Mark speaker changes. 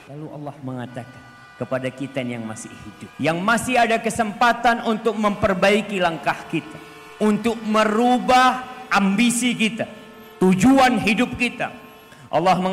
Speaker 1: Lalu Allah mengatakan kepada kita yang masih hidup, yang masih ada kesempatan untuk memperbaiki langkah kita, untuk merubah ambisi kita, tujuan hidup kita. Allah